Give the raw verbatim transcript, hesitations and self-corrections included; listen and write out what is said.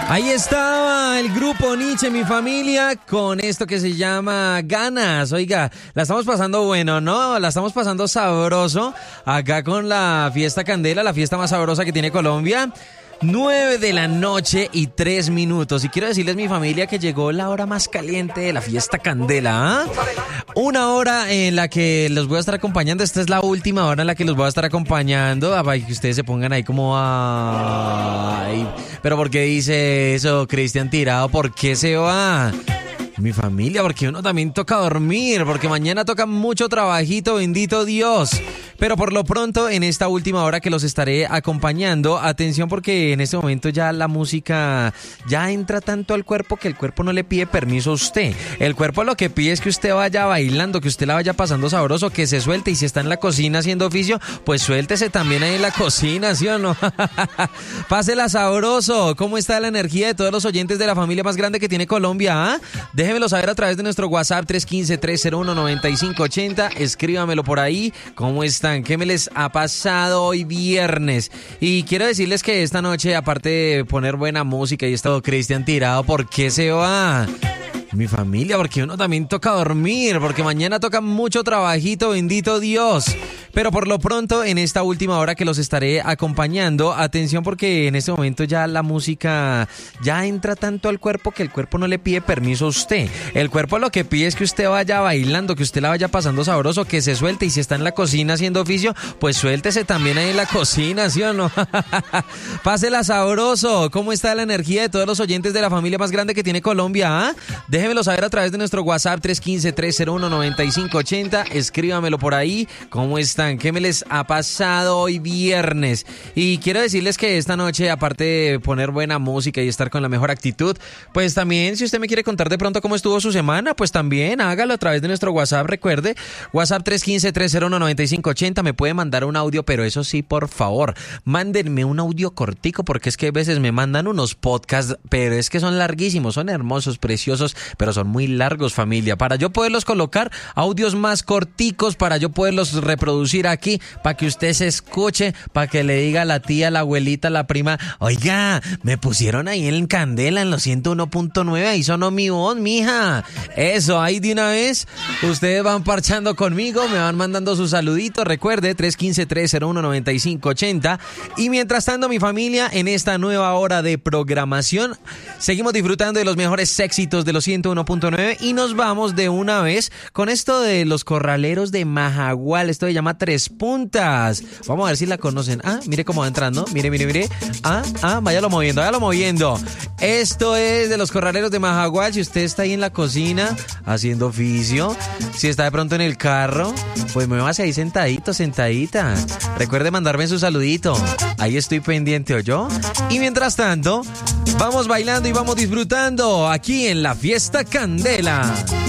Ahí estaba el grupo Nietzsche, mi familia, con esto que se llama Ganas. Oiga, la estamos pasando bueno, ¿no? La estamos pasando sabroso acá con la fiesta Candela, la fiesta más sabrosa que tiene Colombia. Nueve de la noche y tres minutos. Y quiero decirles, mi familia, que llegó la hora más caliente de la fiesta Candela, ¿ah? Una hora en la que los voy a estar acompañando. Esta es la última hora en la que los voy a estar acompañando. Para que ustedes se pongan ahí como... Ay, pero ¿por qué dice eso, Cristian Tirado? ¿Por qué se va? Mi familia, porque uno también toca dormir, porque mañana toca mucho trabajito, bendito Dios. Pero por lo pronto, en esta última hora que los estaré acompañando, atención, porque en este momento ya la música ya entra tanto al cuerpo que el cuerpo no le pide permiso a usted. El cuerpo lo que pide es que usted vaya bailando, que usted la vaya pasando sabroso, que se suelte. Y si está en la cocina haciendo oficio, pues suéltese también ahí en la cocina, ¿sí o no? Pásela sabroso. ¿Cómo está la energía de todos los oyentes de la familia más grande que tiene Colombia? ¿Ah? Déjenmelo saber a través de nuestro WhatsApp tres uno cinco, tres cero uno, nueve cinco ocho cero. Escríbamelo por ahí. ¿Cómo están? ¿Qué me les ha pasado hoy viernes? Y quiero decirles que esta noche, aparte de poner buena música y estado Cristian Tirado, ¿por qué se va? Mi familia, porque uno también toca dormir, porque mañana toca mucho trabajito, bendito Dios. Pero por lo pronto, en esta última hora que los estaré acompañando, atención, porque en este momento ya la música ya entra tanto al cuerpo que el cuerpo no le pide permiso a usted. El cuerpo lo que pide es que usted vaya bailando, que usted la vaya pasando sabroso, que se suelte. Y si está en la cocina haciendo oficio, pues suéltese también ahí en la cocina, ¿sí o no? Pásela sabroso. ¿Cómo está la energía de todos los oyentes de la familia más grande que tiene Colombia? ¿Ah? Déjenmelo saber a través de nuestro WhatsApp tres uno cinco, tres cero uno, nueve cinco ocho cero. Escríbamelo por ahí. ¿Cómo están? ¿Qué me les ha pasado hoy viernes? Y quiero decirles que esta noche, aparte de poner buena música y estar con la mejor actitud, pues también, si usted me quiere contar de pronto cómo estuvo su semana, pues también hágalo a través de nuestro WhatsApp. Recuerde, WhatsApp tres uno cinco, tres cero uno, nueve cinco ocho cero. Me puede mandar un audio, pero eso sí, por favor, mándenme un audio cortico, porque es que a veces me mandan unos podcasts, pero es que son larguísimos, son hermosos, preciosos, pero son muy largos, familia. Para yo poderlos colocar, audios más corticos, para yo poderlos reproducir aquí, para que usted se escuche, para que le diga a la tía, la abuelita, la prima: oiga, me pusieron ahí en Candela en los ciento uno punto nueve, ahí sonó mi voz, mija. Eso, ahí de una vez, ustedes van parchando conmigo, me van mandando sus saluditos. Recuerde, tres uno cinco, tres cero uno, nueve cinco ocho cero. Y mientras tanto, mi familia, en esta nueva hora de programación, seguimos disfrutando de los mejores éxitos de los ciento uno punto nueve y nos vamos de una vez con esto de los corraleros de Majagual. Esto se llama Tres Puntas. Vamos a ver si la conocen. Ah, mire cómo va entrando. Mire, mire, mire. Ah, ah, váyalo moviendo, váyalo moviendo. Esto es de los corraleros de Majagual. Si usted está ahí en la cocina haciendo oficio, si está de pronto en el carro, pues muévase ahí sentadito, sentadita. Recuerde mandarme su saludito. Ahí estoy pendiente, ¿oyó? Y mientras tanto, vamos bailando y vamos disfrutando aquí en la fiesta Candela.